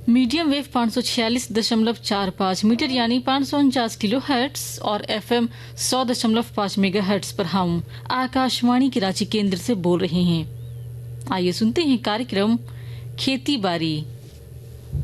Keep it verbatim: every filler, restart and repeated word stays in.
Medium wave पाँच सौ छियालीस दशमलव चार पाँच मीटर यानी पाँच सौ उनचास किलो हर्ट्स और एफएम सौ दशमलव पाँच मेगा हर्ट्स पर हम आकाशवाणी के रांची केंद्र से बोल रहे हैं। आइए सुनते हैं कार्यक्रम खेती बाड़ी।